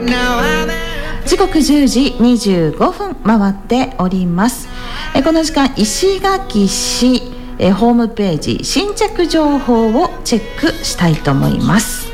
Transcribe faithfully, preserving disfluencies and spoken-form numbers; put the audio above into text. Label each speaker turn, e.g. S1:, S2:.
S1: 時刻じゅうじにじゅうごふん回っております。えこの時間、石垣市えホームページ新着情報をチェックしたいと思います。